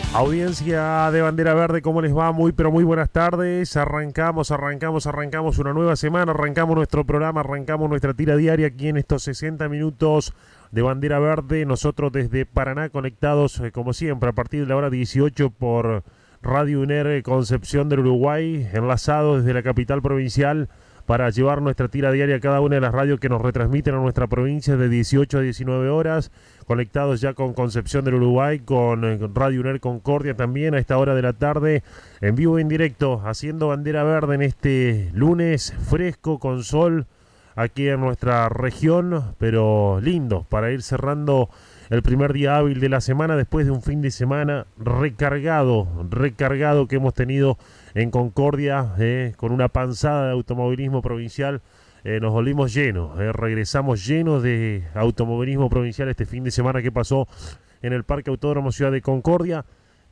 Audiencia de Bandera Verde, ¿cómo les va? Muy, pero muy buenas tardes. Arrancamos una nueva semana, arrancamos nuestro programa, arrancamos nuestra tira diaria aquí en estos 60 minutos de Bandera Verde. Nosotros desde Paraná conectados, como siempre, a partir de la hora 18 por Radio UNER Concepción del Uruguay, enlazados desde la capital provincial para llevar nuestra tira diaria a cada una de las radios que nos retransmiten a nuestra provincia de 18 a 19 horas, conectados ya con Concepción del Uruguay, con Radio UNER Concordia también a esta hora de la tarde, en vivo e en directo, haciendo Bandera Verde en este lunes fresco, con sol, aquí en nuestra región, pero lindo, para ir cerrando el primer día hábil de la semana, después de un fin de semana recargado que hemos tenido en Concordia, con una panzada de automovilismo provincial. Nos volvimos llenos, regresamos llenos de automovilismo provincial este fin de semana que pasó en el Parque Autódromo Ciudad de Concordia.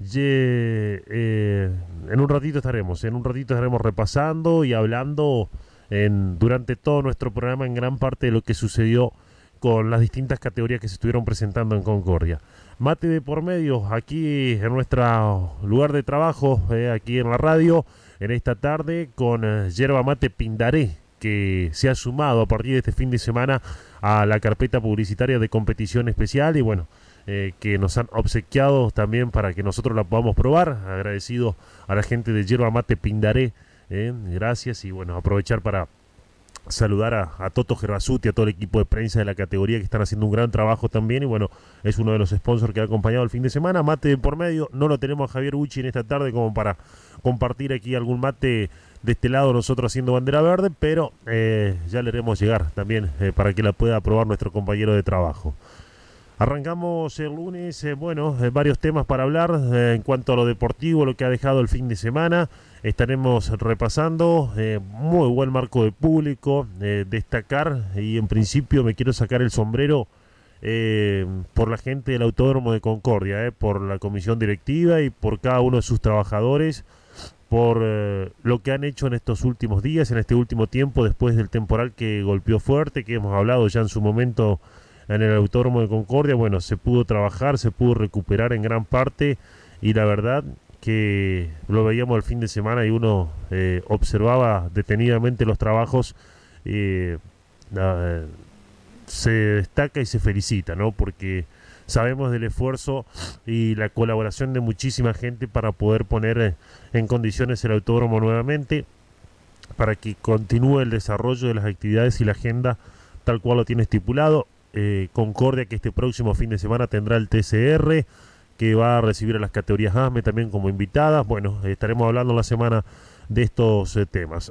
En un ratito estaremos repasando y hablando durante todo nuestro programa en gran parte de lo que sucedió con las distintas categorías que se estuvieron presentando en Concordia. Mate de por medio, aquí en nuestro lugar de trabajo, aquí en la radio, en esta tarde, con Yerba Mate Pindaré, que se ha sumado a partir de este fin de semana a la carpeta publicitaria de competición especial y bueno, que nos han obsequiado también para que nosotros la podamos probar. Agradecido a la gente de Yerba Mate Pindaré, gracias, y bueno, aprovechar para saludar a Toto Gervasuti, a todo el equipo de prensa de la categoría que están haciendo un gran trabajo también, y bueno, es uno de los sponsors que ha acompañado el fin de semana. Mate de por medio, no lo tenemos a Javier Gucci en esta tarde como para compartir aquí algún mate de este lado nosotros haciendo Bandera Verde, pero ya le haremos llegar también para que la pueda probar nuestro compañero de trabajo. Arrancamos el lunes, varios temas para hablar en cuanto a lo deportivo, lo que ha dejado el fin de semana. Estaremos repasando, muy buen marco de público, destacar, y en principio me quiero sacar el sombrero por la gente del Autódromo de Concordia, por la comisión directiva y por cada uno de sus trabajadores, por lo que han hecho en estos últimos días, en este último tiempo, después del temporal que golpeó fuerte, que hemos hablado ya en su momento en el Autódromo de Concordia. Bueno, se pudo trabajar, se pudo recuperar en gran parte, y la verdad que lo veíamos el fin de semana y uno observaba detenidamente los trabajos. Se destaca y se felicita, ¿no? Porque sabemos del esfuerzo y la colaboración de muchísima gente para poder poner en condiciones el autódromo nuevamente, para que continúe el desarrollo de las actividades y la agenda tal cual lo tiene estipulado. Concordia, que este próximo fin de semana tendrá el TCR, que va a recibir a las categorías ASME también como invitadas. Bueno, estaremos hablando la semana de estos temas.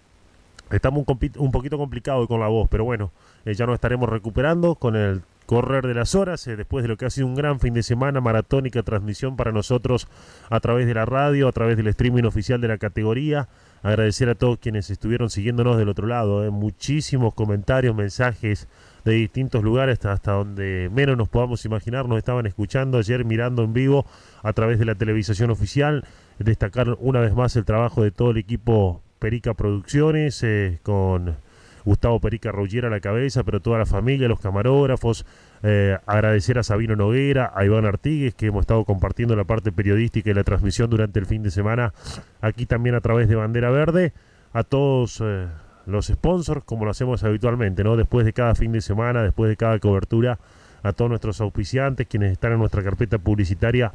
Estamos un poquito complicados con la voz, pero bueno, ya nos estaremos recuperando con el correr de las horas, después de lo que ha sido un gran fin de semana, maratónica transmisión para nosotros a través de la radio, a través del streaming oficial de la categoría. Agradecer a todos quienes estuvieron siguiéndonos del otro lado, muchísimos comentarios, mensajes de distintos lugares, hasta donde menos nos podamos imaginar, nos estaban escuchando ayer, mirando en vivo a través de la televisación oficial. Destacar una vez más el trabajo de todo el equipo Perica Producciones, con Gustavo Perica Ruggiera a la cabeza, pero toda la familia, los camarógrafos. Agradecer a Sabino Noguera, a Iván Artigues, que hemos estado compartiendo la parte periodística y la transmisión durante el fin de semana, aquí también a través de Bandera Verde, a todos los sponsors, como lo hacemos habitualmente, ¿no? Después de cada fin de semana, después de cada cobertura, a todos nuestros auspiciantes, quienes están en nuestra carpeta publicitaria,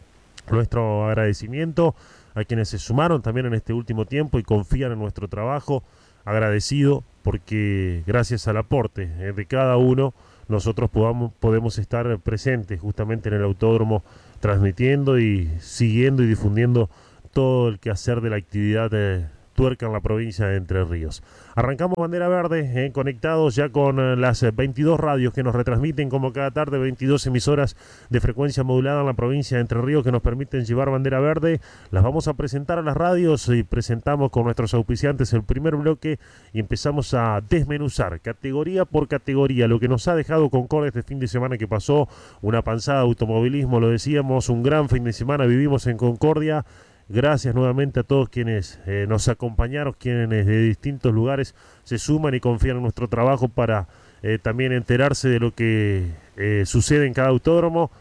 nuestro agradecimiento, a quienes se sumaron también en este último tiempo y confían en nuestro trabajo. Agradecido porque gracias al aporte de cada uno, nosotros podemos estar presentes justamente en el autódromo, transmitiendo y siguiendo y difundiendo todo el quehacer de la actividad tuerca en la provincia de Entre Ríos. Arrancamos Bandera Verde, conectados ya con las 22 radios que nos retransmiten como cada tarde, 22 emisoras de frecuencia modulada en la provincia de Entre Ríos que nos permiten llevar Bandera Verde. Las vamos a presentar a las radios y presentamos con nuestros auspiciantes el primer bloque y empezamos a desmenuzar categoría por categoría lo que nos ha dejado Concordia este fin de semana que pasó. Una panzada de automovilismo, lo decíamos, un gran fin de semana vivimos en Concordia. Gracias nuevamente a todos quienes nos acompañaron, quienes de distintos lugares se suman y confían en nuestro trabajo para también enterarse de lo que sucede en cada autódromo.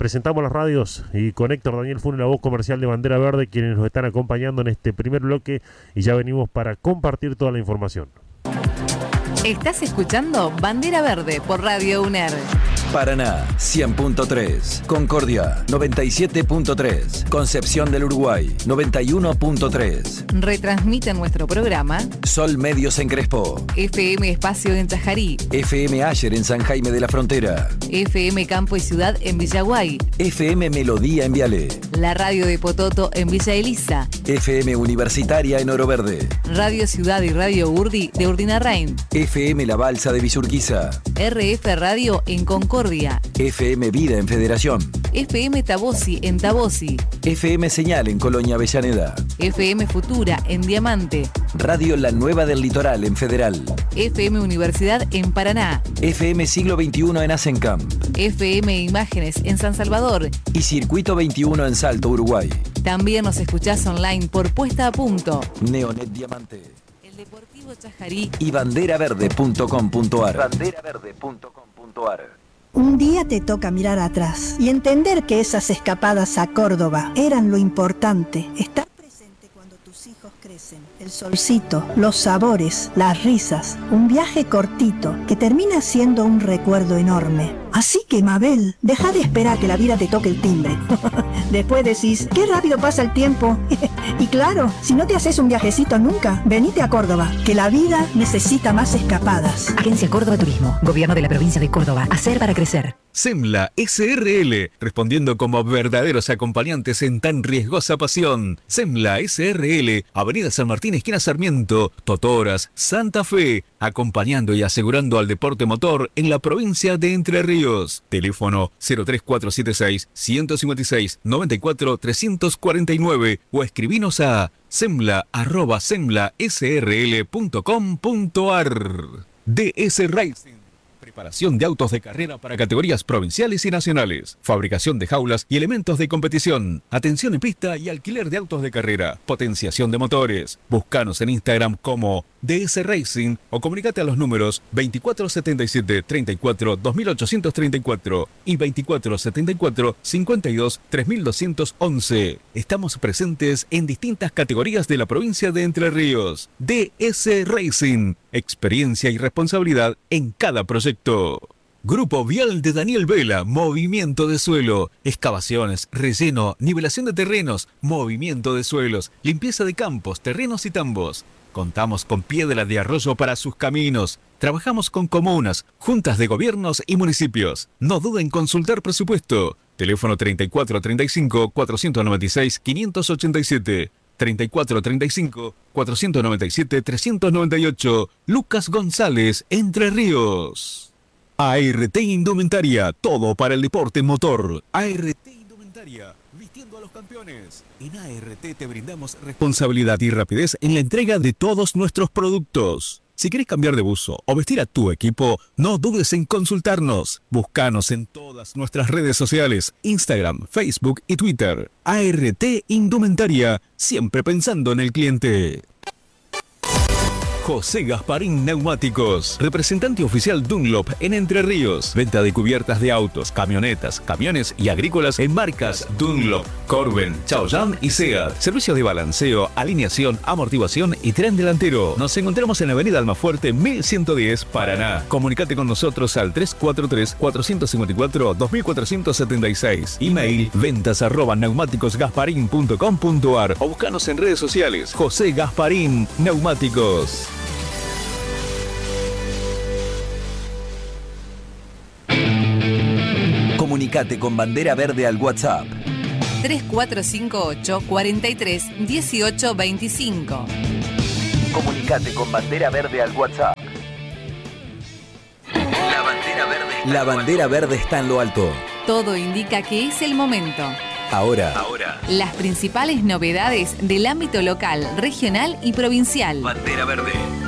presentamos las radios y con Héctor Daniel Funes, la voz comercial de Bandera Verde, quienes nos están acompañando en este primer bloque, y ya venimos para compartir toda la información. Estás escuchando Bandera Verde por Radio UNER. Paraná 100.3, Concordia 97.3, Concepción del Uruguay 91.3. Retransmite nuestro programa Sol Medios en Crespo, FM Espacio en Chajarí, FM Ayer en San Jaime de la Frontera, FM Campo y Ciudad en Villaguay, FM Melodía en Viale, la radio de Pototo en Villa Elisa, FM Universitaria en Oro Verde, Radio Ciudad y Radio Urdi de Urdinarrain, FM La Balsa de Villurquiza, RF Radio en Concordia, FM Vida en Federación, FM Tabosi en Tabosi, FM Señal en Colonia Avellaneda, FM Futura en Diamante, Radio La Nueva del Litoral en Federal, FM Universidad en Paraná, FM Siglo XXI en Asencamp, FM Imágenes en San Salvador y Circuito 21 en Salto, Uruguay. También nos escuchás online por Puesta a Punto, Neonet Diamante, El Deportivo Chajarí y banderaverde.com.ar. Un día te toca mirar atrás y entender que esas escapadas a Córdoba eran lo importante. Estar presente cuando tus hijos crecen. El solcito, los sabores, las risas. Un viaje cortito que termina siendo un recuerdo enorme. Así que, Mabel, deja de esperar que la vida te toque el timbre. Después decís, qué rápido pasa el tiempo. Y claro, si no te haces un viajecito nunca, venite a Córdoba, que la vida necesita más escapadas. Agencia Córdoba Turismo, Gobierno de la Provincia de Córdoba. Hacer para crecer. SEMLA SRL, respondiendo como verdaderos acompañantes en tan riesgosa pasión. SEMLA SRL, Avenida San Martín, esquina Sarmiento, Totoras, Santa Fe, acompañando y asegurando al deporte motor en la provincia de Entre Ríos. Teléfono 03476 156 94 349 o escribinos a semla@semlasrl.com.ar. DS Racing. Preparación de autos de carrera para categorías provinciales y nacionales. Fabricación de jaulas y elementos de competición. Atención en pista y alquiler de autos de carrera. Potenciación de motores. Búscanos en Instagram como DS Racing o comunicate a los números 2477 34 2834 y 2474 52 3211. Estamos presentes en distintas categorías de la provincia de Entre Ríos. DS Racing. Experiencia y responsabilidad en cada proyecto. Grupo Vial de Daniel Vela, movimiento de suelo, excavaciones, relleno, nivelación de terrenos, movimiento de suelos, limpieza de campos, terrenos y tambos. Contamos con piedra de arroyo para sus caminos. Trabajamos con comunas, juntas de gobiernos y municipios. No duden en consultar presupuesto. Teléfono 3435 496 587. 3435 497 398. Lucas González, Entre Ríos. ART Indumentaria, todo para el deporte motor. ART Indumentaria, vistiendo a los campeones. En ART te brindamos responsabilidad y rapidez en la entrega de todos nuestros productos. Si querés cambiar de buzo o vestir a tu equipo, no dudes en consultarnos. Búscanos en todas nuestras redes sociales, Instagram, Facebook y Twitter. ART Indumentaria, siempre pensando en el cliente. José Gasparín Neumáticos, representante oficial Dunlop en Entre Ríos. Venta de cubiertas de autos, camionetas, camiones y agrícolas en marcas Dunlop, Corben, Chaoyang y Seat. Servicio de balanceo, alineación, amortiguación y tren delantero. Nos encontramos en la avenida Almafuerte 1110, Paraná. Comunicate con nosotros al 343-454-2476. Email ventas@neumáticosgasparin.com.ar o buscanos en redes sociales. José Gasparín Neumáticos. Comunicate con Bandera Verde al WhatsApp 3458 43 18 25. Comunicate con Bandera Verde al WhatsApp. La bandera verde está en lo alto. Todo indica que es el momento. Ahora. Las principales novedades del ámbito local, regional y provincial. Bandera Verde.